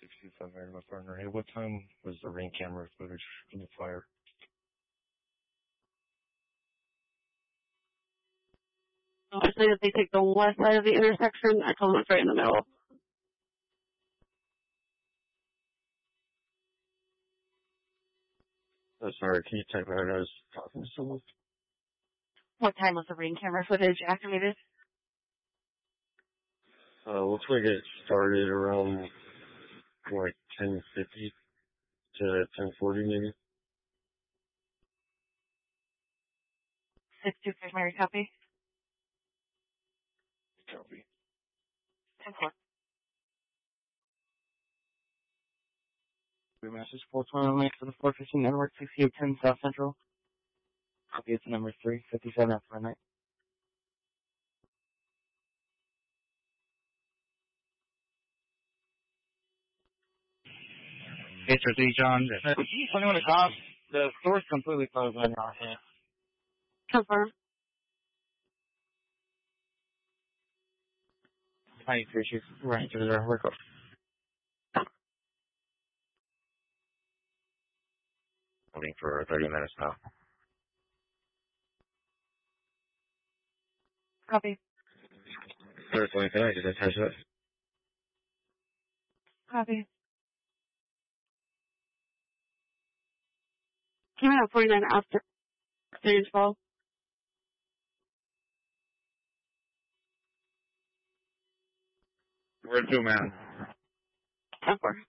625 married my partner. Hey, what time was the ring camera footage from the fire? I say that they take the west side of the intersection. I told them it's right in the middle. Oh, sorry, can you type out? I was talking to someone. What time was the ring camera footage activated? Looks like it started around like 10:50 to 10:40 maybe. 625 Mary, copy. Copy. 10-4. Message 421 for the 415 Network 6810 South Central. Copy, it's number 357 after midnight. It's for D. John. Something with the cops. The store's completely closed right now. Confirm. I appreciate you running through there. We're close. Holding for 30 minutes now. Copy. Certainly, can I just attach that? Copy. Came out 49 after stage 12. Where to, man? 10-4.